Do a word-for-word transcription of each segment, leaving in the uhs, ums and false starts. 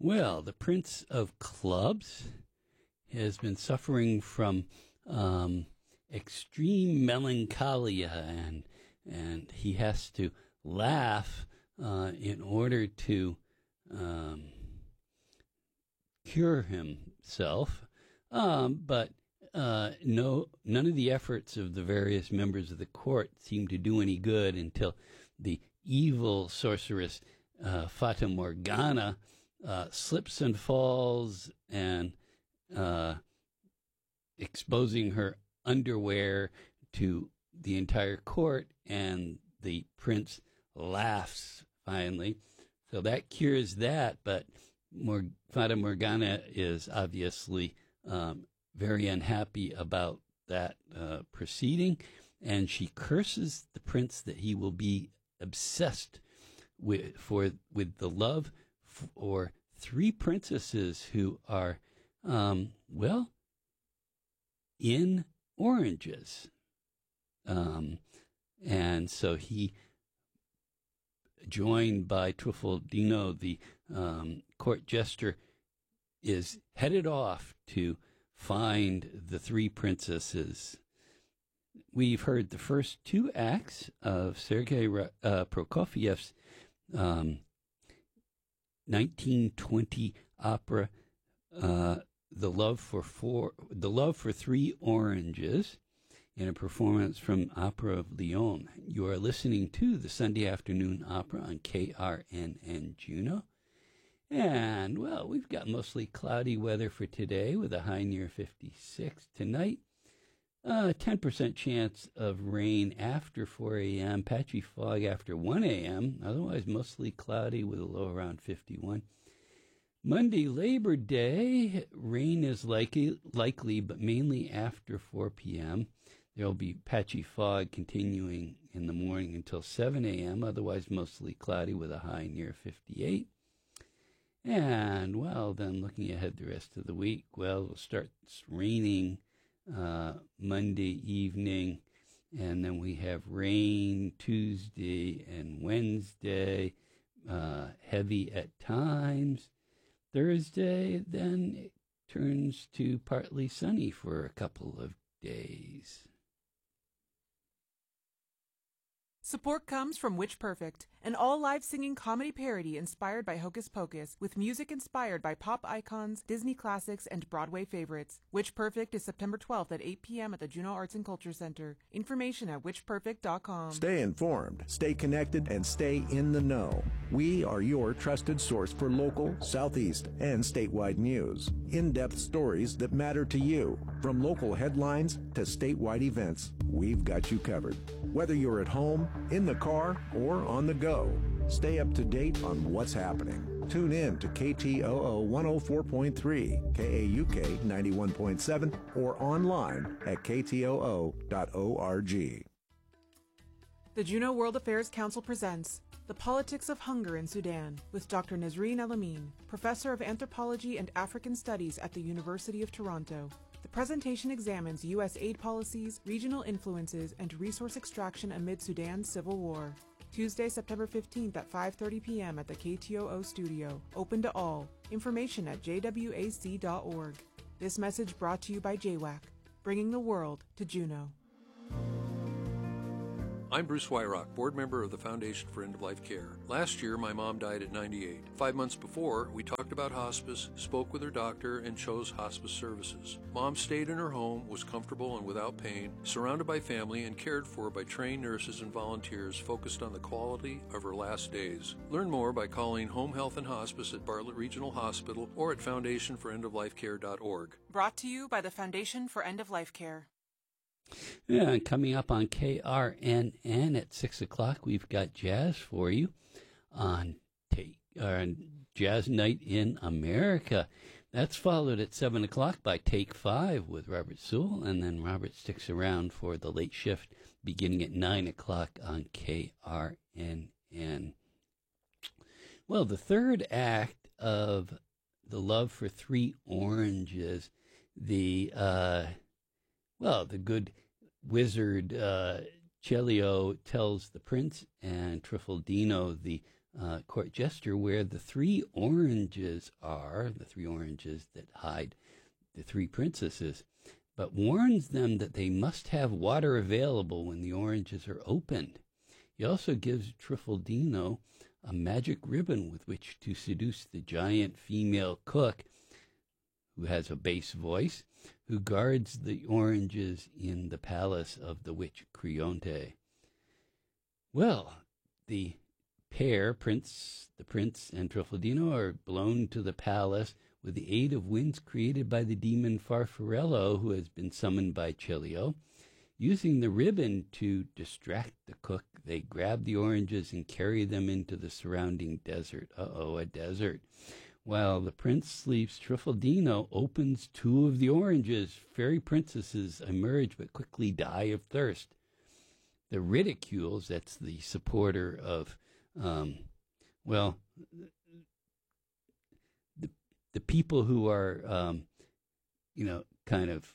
Well, the Prince of Clubs has been suffering from um, extreme melancholia, and and he has to laugh uh, in order to um, cure himself. Um, but uh, no, none of the efforts of the various members of the court seem to do any good until the evil sorceress uh, Fata Morgana uh, slips and falls and uh, exposing her underwear to the entire court, and the prince laughs finally. So that cures that, but Mor- Fata Morgana is obviously um, very unhappy about that uh, proceeding, and she curses the prince that he will be obsessed with for with the love for three princesses who are, um, well, in oranges. Um, and so he, joined by Truffaldino, the um, court jester, is headed off to find the three princesses. We've heard the first two acts of Sergei uh, Prokofiev's um, nineteen twenty opera, uh, "The Love for Four, The Love for Three Oranges," in a performance from Opera of Lyon. You are listening to the Sunday Afternoon Opera on K R N N Juneau. And, well, we've got mostly cloudy weather for today with a high near fifty-six. Tonight, uh, ten percent chance of rain after four a.m., patchy fog after one a.m., otherwise mostly cloudy with a low around fifty-one. Monday, Labor Day, rain is likely, likely, but mainly after four p.m. There will be patchy fog continuing in the morning until seven a.m., otherwise mostly cloudy with a high near fifty-eight. And, well, then looking ahead the rest of the week, well, it'll start raining uh, Monday evening, and then we have rain Tuesday and Wednesday, uh, heavy at times. Thursday, then it turns to partly sunny for a couple of days. Support comes from Witch Perfect, an all-live singing comedy parody inspired by Hocus Pocus, with music inspired by pop icons, Disney classics, and Broadway favorites. Witch Perfect is September twelfth at eight p.m. at the Juneau Arts and Culture Center. Information at witch perfect dot com. Stay informed, stay connected, and stay in the know. We are your trusted source for local, Southeast, and statewide news. In-depth stories that matter to you. From local headlines to statewide events, we've got you covered. Whether you're at home, in the car, or on the go, stay up to date on what's happening. Tune in to K T O O one oh four point three, K A U K ninety-one point seven, or online at K T O O dot org. The Juneau World Affairs Council presents The Politics of Hunger in Sudan with Doctor Nazreen El-Amin, Professor of Anthropology and African Studies at the University of Toronto. The presentation examines U S aid policies, regional influences, and resource extraction amid Sudan's civil war. Tuesday, September fifteenth at five thirty p.m. at the K T O O studio. Open to all. Information at j w a c dot org. This message brought to you by J W A C, bringing the world to Juneau. I'm Bruce Wyrock, board member of the Foundation for End-of-Life Care. Last year, my mom died at ninety-eight. Five months before, we talked about hospice, spoke with her doctor, and chose hospice services. Mom stayed in her home, was comfortable and without pain, surrounded by family, and cared for by trained nurses and volunteers focused on the quality of her last days. Learn more by calling Home Health and Hospice at Bartlett Regional Hospital or at foundation for end of life care dot org. Brought to you by the Foundation for End-of-Life Care. Yeah, and coming up on K R N N at six o'clock, we've got jazz for you on take on Jazz Night in America. That's followed at seven o'clock by Take Five with Robert Sewell, and then Robert sticks around for the late shift beginning at nine o'clock on K R N N. Well, the third act of The Love for Three Oranges, the uh, Well, the good wizard uh, Celio tells the prince and Truffaldino, the uh, court jester where the three oranges are, the three oranges that hide the three princesses, but warns them that they must have water available when the oranges are opened. He also gives Truffaldino a magic ribbon with which to seduce the giant female cook, who has a bass voice, who guards the oranges in the palace of the witch Creonte. Well, the pair, Prince, the prince and Truffaldino, are blown to the palace with the aid of winds created by the demon Farfarello, who has been summoned by Celio. Using the ribbon to distract the cook, they grab the oranges and carry them into the surrounding desert. Uh-oh, a desert. While the prince sleeps, Truffaldino opens two of the oranges. Fairy princesses emerge but quickly die of thirst. The ridicules, that's the supporter of, um, well, the, the people who are, um, you know, kind of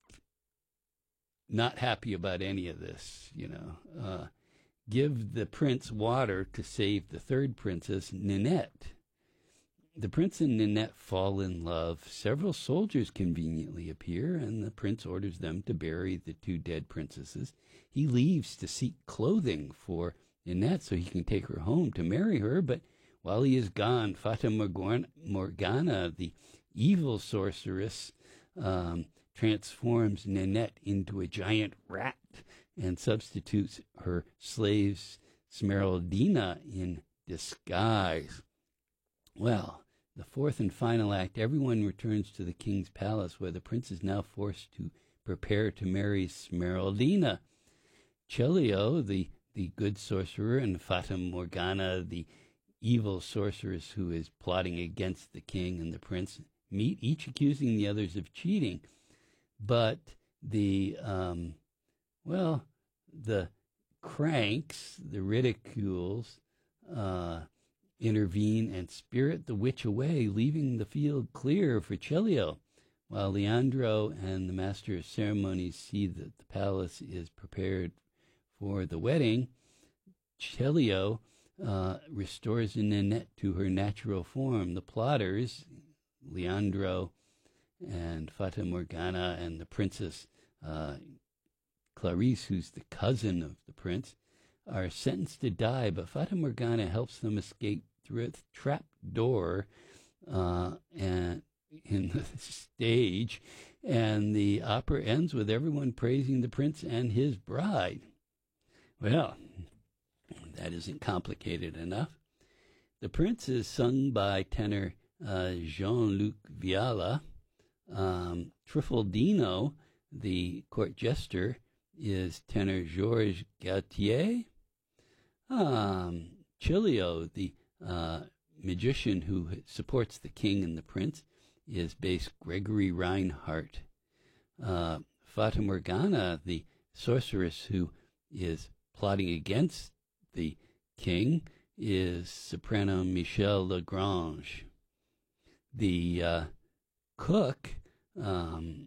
not happy about any of this, you know, uh, give the prince water to save the third princess, Ninette. The prince and Ninette fall in love. Several soldiers conveniently appear, and the prince orders them to bury the two dead princesses. He leaves to seek clothing for Ninette so he can take her home to marry her, but while he is gone, Fata Morgana, the evil sorceress, um, transforms Ninette into a giant rat and substitutes her slaves Smeraldina in disguise. Well, the fourth and final act, everyone returns to the king's palace, where the prince is now forced to prepare to marry Smeraldina. Celio, the, the good sorcerer, and Fata Morgana, the evil sorceress who is plotting against the king and the prince, meet, each accusing the others of cheating. But the, um, well, the cranks, the ridicules, uh, intervene and spirit the witch away, leaving the field clear for Celio. While Leandro and the master of ceremonies see that the palace is prepared for the wedding, Celio uh, restores Ninette to her natural form. The plotters, Leandro and Fata Morgana and the princess uh, Clarice, who's the cousin of the prince, are sentenced to die, but Fata Morgana helps them escape through a trap door uh, and in the stage, and the opera ends with everyone praising the prince and his bride. Well, that isn't complicated enough. The prince is sung by tenor uh, Jean-Luc Viala. Um, Truffaldino, the court jester, is tenor Georges Gautier. Um, Celio, the uh, magician who supports the king and the prince, is bass Gregory Reinhardt. Uh, Fata Morgana, the sorceress who is plotting against the king, is soprano Michel Lagrange. The uh, cook, um,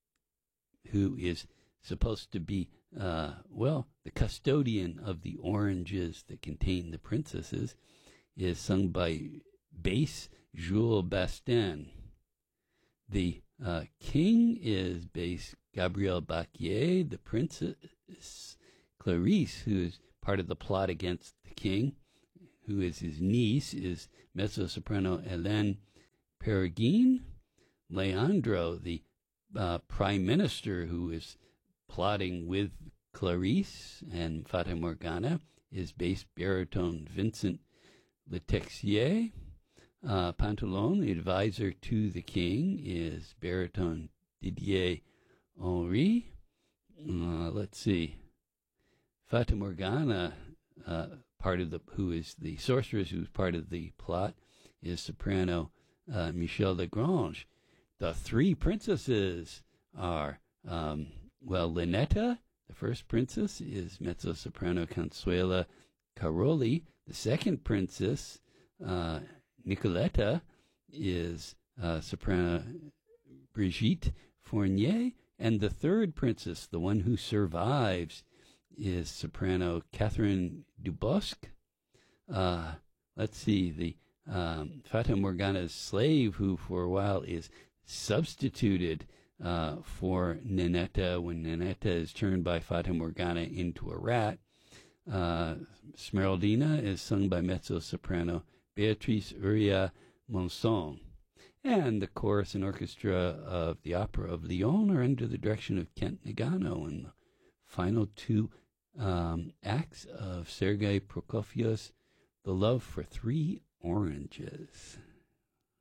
who is supposed to be, uh, well, the custodian of the oranges that contain the princesses, is sung by bass Jules Bastin. The uh, king is bass Gabriel Bacquier. The princess Clarice, who is part of the plot against the king, who is his niece, is mezzo-soprano Hélène Perrigine. Leandro, the uh, prime minister who is plotting with Clarice and Fata Morgana, is bass baritone Vincent Letexier. Uh, Pantalon, the advisor to the king, is baritone Didier Henry. Uh, let's see. Fata Morgana, uh, part of the who is the sorceress who's part of the plot, is soprano uh, Michel Lagrange. The three princesses are, um, well, Linetta, the first princess, is mezzo-soprano Consuela Caroli. The second princess, uh, Nicoletta, is uh, soprano Brigitte Fournier. And the third princess, the one who survives, is soprano Catherine Dubosc. Uh, let's see, the um, Fata Morgana's slave, who for a while is substituted uh, for Ninetta when Ninetta is turned by Fata Morgana into a rat. Uh, Smeraldina is sung by mezzo-soprano Beatrice Uria Monson. And the chorus and orchestra of the Opera of Lyon are under the direction of Kent Nagano, and the final two um, acts of Sergei Prokofiev's The Love for Three Oranges.